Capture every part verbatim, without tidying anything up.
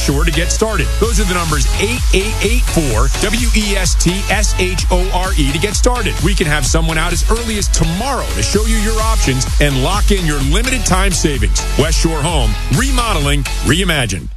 Shore to get started. Those are the numbers eight eight eight four W E S T S H O R E to get started. We can have someone out as early as tomorrow to show you your options and lock in your limited time savings. West Shore Home, remodeling, reimagined.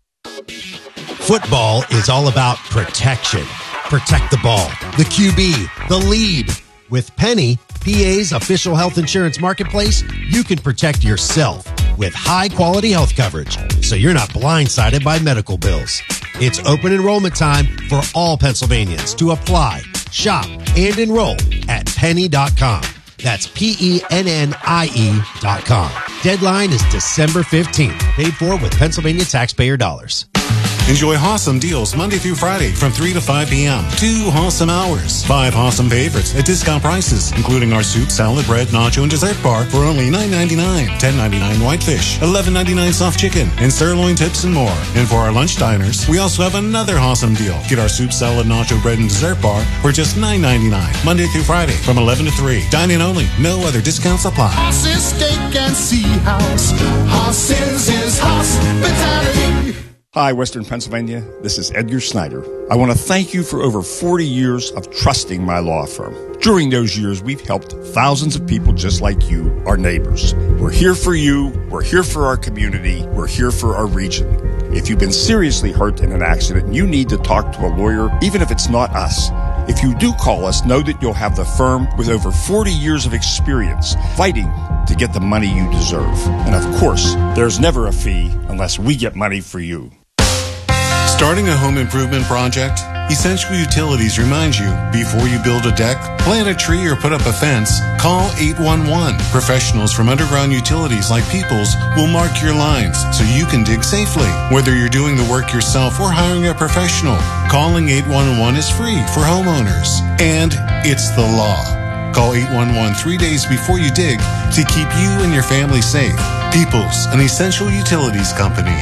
Football is all about protection. Protect the ball, the Q B, the lead. With Penny, P A's official health insurance marketplace, you can protect yourself with high-quality health coverage, so you're not blindsided by medical bills. It's open enrollment time for all Pennsylvanians to apply, shop, and enroll at penny dot com. That's P E N N I E dot com. Deadline is December fifteenth. Paid for with Pennsylvania taxpayer dollars. Enjoy Hossam deals Monday through Friday from three to five p.m. Two Hossam hours. Five Hossam favorites at discount prices, including our soup, salad, bread, nacho, and dessert bar for only nine ninety-nine, ten ninety-nine whitefish, eleven ninety-nine soft chicken, and sirloin tips and more. And for our lunch diners, we also have another Hossam deal. Get our soup, salad, nacho, bread, and dessert bar for just nine ninety-nine, Monday through Friday from eleven to three. Dine-in only. No other discounts apply. Hoss's Steak and Sea House. Hoss's is hospitality. Hi, Western Pennsylvania. This is Edgar Snyder. I want to thank you for over forty years of trusting my law firm. During those years, we've helped thousands of people just like you, our neighbors. We're here for you. We're here for our community. We're here for our region. If you've been seriously hurt in an accident, you need to talk to a lawyer, even if it's not us. If you do call us, know that you'll have the firm with over forty years of experience fighting to get the money you deserve. And of course, there's never a fee unless we get money for you. Starting a home improvement project? Essential Utilities reminds you, before you build a deck, plant a tree, or put up a fence, call eight one one. Professionals from underground utilities like Peoples will mark your lines so you can dig safely. Whether you're doing the work yourself or hiring a professional, calling eight one one is free for homeowners. And it's the law. Call eight one one three days before you dig to keep you and your family safe. Peoples, an Essential Utilities company.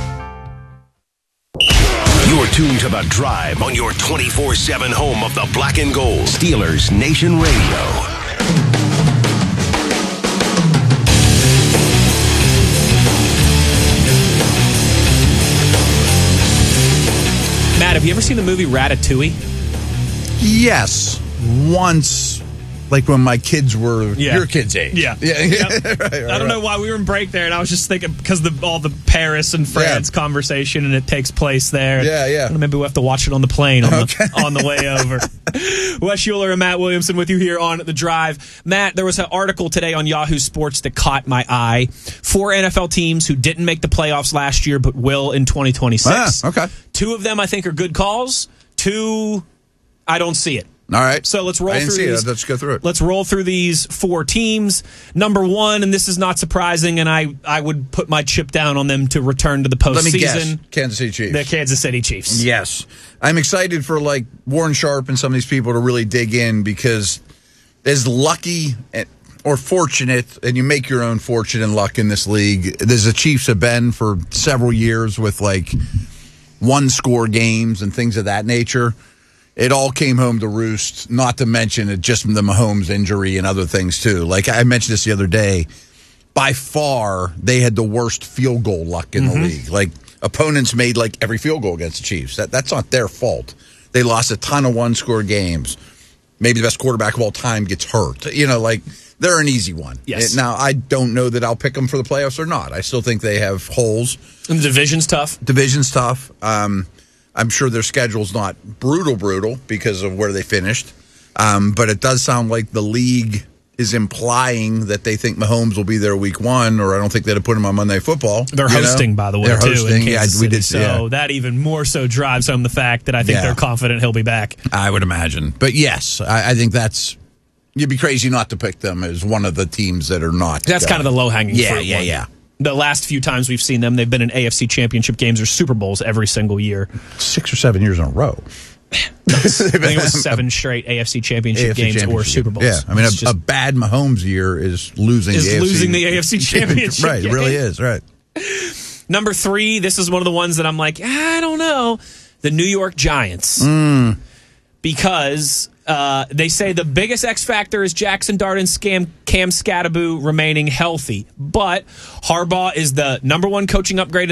You're tuned to The Drive on your twenty-four seven home of the Black and Gold. Steelers Nation Radio. Matt, have you ever seen the movie Ratatouille? Yes. Once. Like when my kids were Yeah. your kids' age. Yeah. yeah. Yep. right, right, I don't right. know why we were in break there, and I was just thinking because the all the Paris and France Yeah. conversation, and it takes place there. Yeah, yeah. I don't know, maybe we'll have to watch it on the plane on, Okay. the, on the way over. Wes Schuler and Matt Williamson with you here on The Drive. Matt, there was an article today on Yahoo Sports that caught my eye. Four N F L teams who didn't make the playoffs last year but will in twenty twenty-six. Ah, okay. Two of them I think are good calls. Two, I don't see it. All right. So let's roll I didn't through see these. it. Let's go through it. Let's roll through these four teams. Number one, and this is not surprising, and I, I would put my chip down on them to return to the postseason. Let me guess. Kansas City Chiefs. The Kansas City Chiefs. Yes. I'm excited for like Warren Sharp and some of these people to really dig in because as lucky or fortunate, and you make your own fortune and luck in this league, as the Chiefs have been for several years with like one score games and things of that nature. It all came home to roost, not to mention it just the Mahomes injury and other things, too. Like I mentioned this the other day, by far, they had the worst field goal luck in mm-hmm. the league. Like, opponents made, like, every field goal against the Chiefs. That That's not their fault. They lost a ton of one-score games. Maybe the best quarterback of all time gets hurt. You know, like, they're an easy one. Yes. Now, I don't know that I'll pick them for the playoffs or not. I still think they have holes. And the division's tough. Division's tough. Um... I'm sure their schedule's not brutal, brutal because of where they finished. Um, but it does sound like the league is implying that they think Mahomes will be there week one, or I don't think they'd have put him on Monday Football. They're hosting, know? by the way, they're too. Hosting. In Kansas yeah, we did. City. Yeah. So that even more so drives home the fact that I think yeah. they're confident he'll be back. I would imagine. But yes, I, I think that's. You'd be crazy not to pick them as one of the teams that are not. That's uh, kind of the low hanging yeah, fruit. Yeah, one. yeah, yeah. The last few times we've seen them, they've been in A F C championship games or Super Bowls every single year. Six or seven years in a row. I think it was seven straight A F C championship A F C games championship or Super Bowls. Yeah, I mean, a, just, a bad Mahomes year is losing is the A F C losing the A F C championship. Right, it really is, right. Number three, this is one of the ones that I'm like, I don't know. The New York Giants. Mm. Because uh, they say the biggest X factor is Jackson Dart and Scam, Cam Scatterbo remaining healthy. But Harbaugh is the number one coaching upgrade